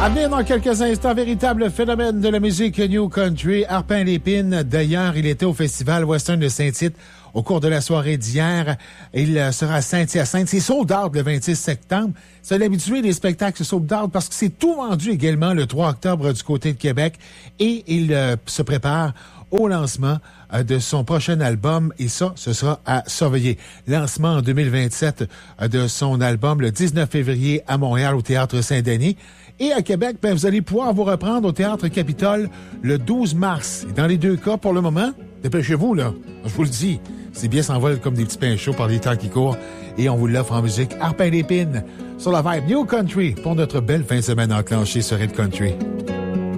À venir dans quelques instants, véritable phénomène de la musique New Country, Arpin Lépine. D'ailleurs, il était au Festival Western de Saint-Tite au cours de la soirée d'hier. Il sera à Saint-Hyacinthe. C'est sold out le 26 septembre. C'est l'habitué des spectacles sold out parce que c'est tout vendu également le 3 octobre du côté de Québec. Et il se prépare au lancement de son prochain album, et ça, ce sera à surveiller. Lancement en 2027 de son album le 19 février à Montréal au Théâtre Saint-Denis. Et à Québec, vous allez pouvoir vous reprendre au Théâtre Capitole le 12 mars. Et dans les deux cas, pour le moment, dépêchez-vous, là. Je vous le dis, ces billets s'envolent comme des petits pains chauds par les temps qui courent. Et on vous l'offre en musique Arpin Lépine sur la vibe New Country pour notre belle fin de semaine enclenchée sur Red Country.